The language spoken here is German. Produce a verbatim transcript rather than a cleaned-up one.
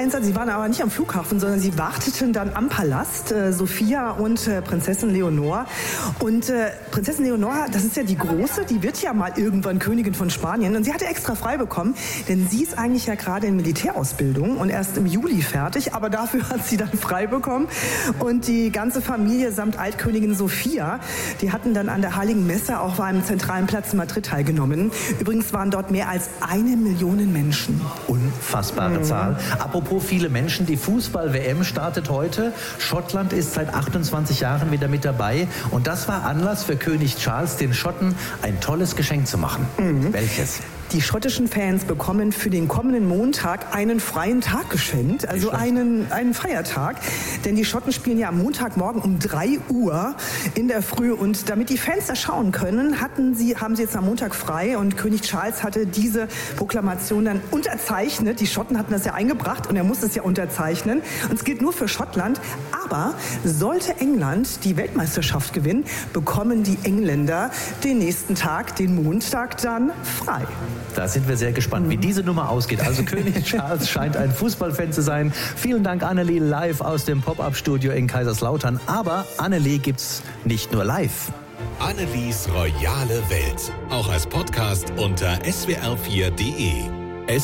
Influencer. Sie waren aber nicht am Flughafen, sondern sie warteten dann am Palast, äh, Sophia und äh, Prinzessin Leonor. Und äh, Prinzessin Leonor, das ist ja die Große, die wird ja mal irgendwann Königin von Spanien. Und sie hatte extra frei bekommen, denn sie ist eigentlich ja gerade in Militärausbildung und erst im Juli fertig. Aber dafür hat sie dann frei bekommen. Und die ganze Familie samt Altkönigin Sophia, die hatten dann an der Heiligen Messe auch beim zentralen Platz in Madrid teilgenommen. Übrigens waren dort mehr als eine Million Menschen. Unfassbare mhm. Zahl. Apropos viele Menschen, die Fußball-W M startet heute. Schottland ist seit achtundzwanzig Jahren wieder mit dabei. Und das war Anlass für König Charles, den Schotten ein tolles Geschenk zu machen. Mhm. Welches? Die schottischen Fans bekommen für den kommenden Montag einen freien Tag geschenkt, also einen, einen Feiertag. Denn die Schotten spielen ja am Montagmorgen um drei Uhr in der Früh. Und damit die Fans das schauen können, hatten sie, haben sie jetzt am Montag frei. Und König Charles hatte diese Proklamation dann unterzeichnet. Die Schotten hatten das ja eingebracht und er musste es ja unterzeichnen. Und es gilt nur für Schottland. Aber sollte England die Weltmeisterschaft gewinnen, bekommen die Engländer den nächsten Tag, den Montag, dann frei. Da sind wir sehr gespannt, wie diese Nummer ausgeht. Also König Charles scheint ein Fußballfan zu sein. Vielen Dank, Annelie, live aus dem Pop-Up-Studio in Kaiserslautern. Aber Annelie gibt's nicht nur live. Annelies royale Welt. Auch als Podcast unter s w r vier punkt d e.